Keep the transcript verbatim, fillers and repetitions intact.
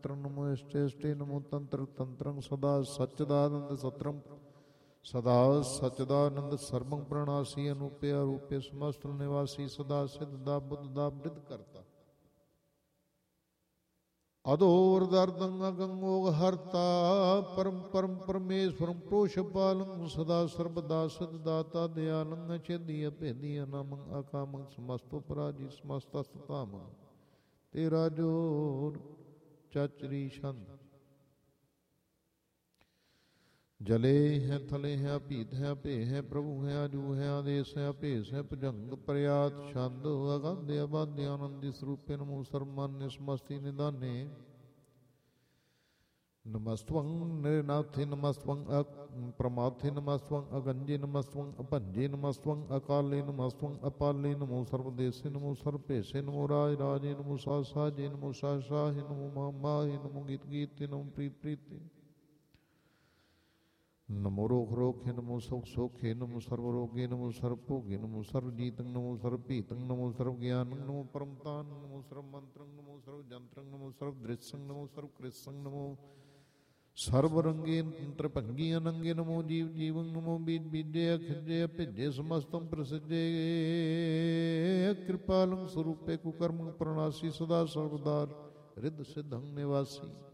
ਨਮੋ ਇਸ਼ਟੇ ਇਸ਼ਟੇ ਨਮੋ ਤੰਤਰ ਤੰਤਰੰ ਸਦਾ ਸਚਦਾਨੰਦ ਸਤਰੰ ਸਦਾ ਸਚਦਾਨੰਦ ਸਰਬੰ ਪ੍ਰਣਾਸੀ ਅਨੂਪੇ ਅਰੂਪੇ ਸਮਸਤ ਨਿਵਾਸੀ ਸਦਾ ਸਿੱਧ ਦਾ ਬੁੱਧ ਦਾ ਬ੍ਰਿਧ ਕਰਤਾ ਅਧੋਰ ਦਰਦੰ ਅਗੰਗੋਗ ਹਰਤਾ ਪਰਮ ਪਰਮ ਪਰਮੇਸ਼ਵਰੰ ਪ੍ਰੋਸ਼ਪਾਲੰ ਸਦਾ ਸਰਬਦਾ ਸਿਧ ਦਾਤਾ ਦਿਆਲੰ ਅਛੇਦੀ ਅਭੇਦੀ ਅਨਾਮੰ ਅਕਾਮੰ ਸਮਸਤੋ ਪਰਾਜੀ ਸਮਸਤਸਤਾਮੰ ਤੇਰਾ ਜੋਰ ਚਾਚਰੀ ਛੰਦ ਜਲੇ ਹੈ ਥਲੇ ਹੈ ਭੀਤ ਹੈ ਭੇ ਹੈ ਪ੍ਰਭੂ ਹੈ ਅਜੂ ਹੈ ਆਦੇਸ ਹੈ ਭੇਸ ਹੈ ਭੁਜੰਗ ਪ੍ਰਿਆਤ ਛੰਦ ਅਗਾਧ ਅਬਾਧ ਆਨੰਦੀ ਸਰੂਪੇ ਨਮੋ ਸਰਮਾਨਿ ਸਮਸਤੀ ਨਿਦਾਨੇ ਨਮਸਤਵੰ ਨਿਰਨਾਥੇ ਨਮਸਤਵੰ ਪ੍ਰਮਾਥੇ ਨਮਸਤਵੰ ਅਗੰਜੇ ਨਮਸਤਵੰ ਅਭੰਜੇ ਨਮਸਤਵੰ ਅਕਾਲੇ ਨਮਸਤਵੰ ਅਪਾਲੇ ਨਮੋ ਸਰਵਦੇਸੇ ਨਮੋ ਸਰਭੇਸੇ ਨਮੋ ਰਾਜ ਰਾਜੇ ਨਮੋ ਸਾਜ ਸਾਜੇ ਨਮੋ ਸਾਜ ਸਾਹੇ ਨਮੋ ਮਾ ਮਾਹੇ ਨਮੋ ਗੀਤ ਗੀਤੇ ਨਮੋ ਪ੍ਰੀਤ ਪ੍ਰੀਤੇ ਨਮੋ ਰੋਖ ਰੋਖੇ ਨਮੋ ਸੁਖ ਸੋਖੇ ਨਮੋ ਸਰਵ ਰੋਗੇ ਨਮੋ ਸਰਵ ਭੋਗੇ ਨਮੋ ਸਰਵ ਜੀਤੰ ਨਮੋ ਸਰਵ ਭੀਤੰ ਨਮੋ ਸਰਵ ਗਿਆਨੰ ਨਮੋ ਪਰਮਤਾਨ ਨਮੋ ਸਰਵ ਮੰਤਰੰ ਨਮੋ ਸਰਵ ਜੰਤਰੰ ਨਮੋ ਸਰਵ ਦ੍ਰਿਸ਼ੰ ਨਮੋ ਸਰਵ ਕ੍ਰਿਸ਼ੰ ਨਮੋ ਸਰਬ ਰੰਗੇ ਤ੍ਰਿਭੰਗੀ ਅਨੰਗੇ ਨਮੋ ਜੀਵ ਜੀਵੰ ਨਮੋ ਬੀਜ ਬੀਜੇ ਖਿਜੇ ਭਿਜੇ ਸਮਸਤੰ ਪ੍ਰਸਿਜੇ ਕਿਰਪਾਲੰ ਸਰੂਪੇ ਕੁਕਰਮੰ ਪ੍ਰਣਾਸੀ ਸਦਾ ਸਰਬਦਾ ਰਿੱਧ ਸਿੱਧੰ ਨਿਵਾਸੀ